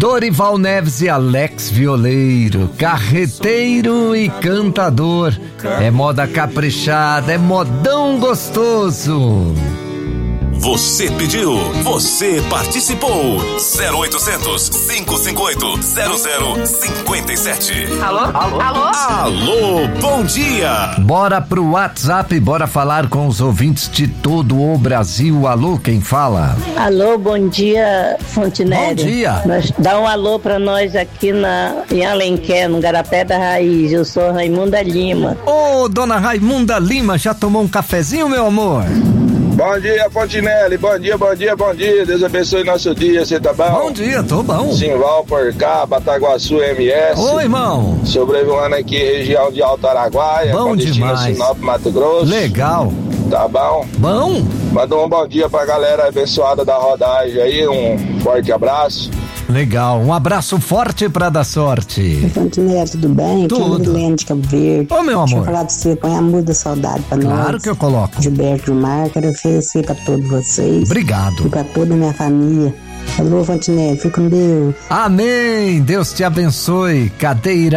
Dorival Neves e Alex Violeiro, carreteiro e cantador. É moda caprichada, é modão gostoso. Você pediu, você participou. 0800 558 0057. Alô? Alô? Alô? Alô, bom dia. Bora pro WhatsApp, bora falar com os ouvintes de todo o Brasil. Alô, quem fala? Alô, bom dia, Fontenelle. Bom dia. Dá um alô pra nós aqui em Alenquer, no Garapé da Raiz. Eu sou Raimunda Lima. Ô, dona Raimunda Lima, já tomou um cafezinho, meu amor? Bom dia, Fontenelle. Bom dia, bom dia, bom dia. Deus abençoe nosso dia. Você tá bom? Bom dia, tô bom. Simval por cá, Bataguaçu MS. Oi, irmão. Sobrevoando aqui, região de Alto Araguaia. Bom demais. Sinop, Mato Grosso. Legal. Tá bom? Bom. Manda um bom dia pra galera abençoada da rodagem aí. Um forte abraço. Legal, um abraço forte pra dar sorte. Fontenelle, tudo bem? Tudo. Aqui é Marilene de Cabo Verde. Ô, meu amor. Deixa eu falar de você, põe a música da saudade pra nós. Claro que eu coloco. Gilberto Gilmar, quero oferecer pra todos vocês. Obrigado. E pra toda a minha família. Alô, Fontenelle, fique com Deus. Amém, Deus te abençoe. Cadeira